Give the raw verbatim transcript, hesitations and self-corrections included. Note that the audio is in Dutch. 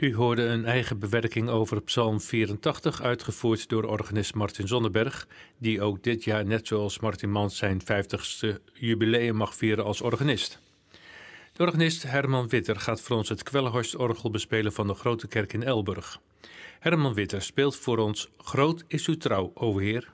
U hoorde een eigen bewerking over Psalm vierentachtig, uitgevoerd door organist Martin Zonneberg, die ook dit jaar net zoals Martin Mans zijn vijftigste jubileum mag vieren als organist. De organist Herman Witter gaat voor ons het Kwellenhorstorgel bespelen van de Grote Kerk in Elburg. Herman Witter speelt voor ons Groot is uw trouw, o Heer.